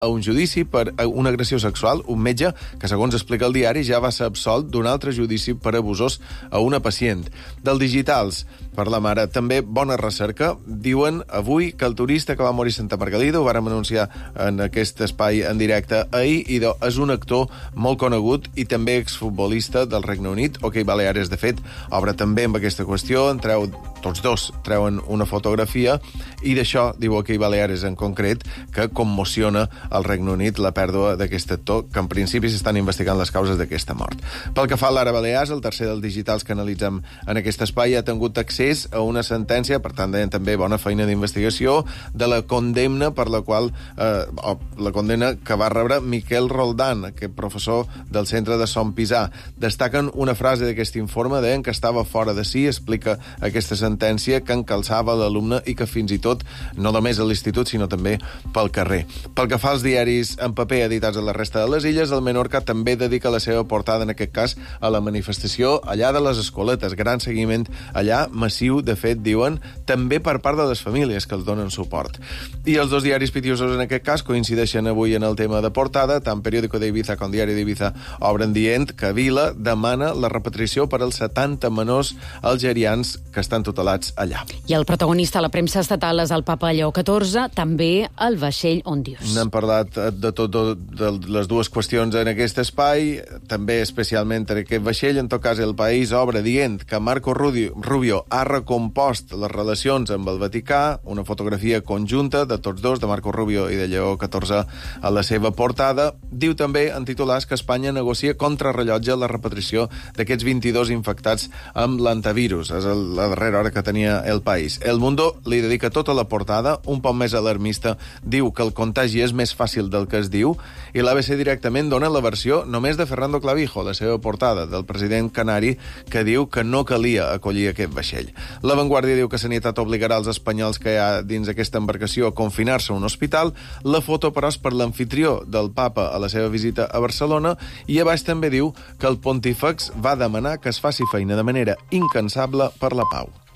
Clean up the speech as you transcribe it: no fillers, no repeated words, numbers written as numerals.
a un judici per una agressió sexual, un metge que, segons explica el diari, ja va ser absolt d'un altre judici per abusos a una pacient. Del Digitals, per la mare, també bona recerca. Diuen avui que el turista que va morir a Santa Margalida, ho vàrem anunciar en aquest espai en directe ahir, i és un actor molt conegut i també exfutbolista del Regne Unit. OK Baleares, de fet, obre també amb aquesta qüestió, tots dos treuen una fotografia, i d'això diu OK Baleares en concret, que commociona al Regne Unit la pèrdua d'aquest actor, que en principi s'estan investigant les causes d'aquesta mort. Pel que fa a l'Ara Balears, el tercer dels digitals que analitzem en aquest espai, ha tingut accés a una sentència, per tant, deien també bona feina d'investigació, de la condemna per la qual la condemna que va rebre Miquel Roldán, aquest professor del centre de Son Pisà. Destaquen una frase d'aquest informe, deien que estava fora de si, explica aquesta sentència, que encalçava l'alumne i que fins i tot, no només a l'institut, sinó també pel carrer. Pel que fa als diaris en paper editats a la resta de les illes, el Menorca també dedica la seva portada, en aquest cas, a la manifestació allà de les escoletes. Gran seguiment allà, massiu, de fet, diuen, també per part de les famílies que els donen suport. I els dos diaris pitiosos, en aquest cas, coincideixen avui en el tema de portada. Tant Periódico de Ibiza com Diari d'Ibiza obren dient que Vila demana la repatriació per als 70 menors algerians que estan tutelats allà. I el protagonista a la premsa estatal és el papa Lleó XIV, també el vaixell Ondius. N'hem parlat de les dues qüestions en aquest espai, també especialment en aquest vaixell. En tot cas, El País obre dient que Marco Rubio ha recompost les relacions amb el Vaticà, una fotografia conjunta de tots dos, de Marco Rubio i de Lleó XIV, a la seva portada. Diu també, en titulars, que Espanya negocia contrarrellotge la repatriació d'aquests 22 infectats amb l'antivirus. És la darrera hora que tenia El País. El Mundo li dedica tota la portada, un poc més alarmista, diu que el contagi és més fàcil del que es diu, i l'ABC directament dona la versió només de Fernando Clavijo, la seva portada, del president canari, que diu que no calia acollir aquest vaixell. La Vanguardia diu que Sanitat obligarà els espanyols que hi ha dins aquesta embarcació a confinar-se a un hospital. La foto, però, és per l'anfitrió del papa a la seva visita a Barcelona, i a baix també diu que el pontífex va demanar que es faci feina de manera incansable per la pau.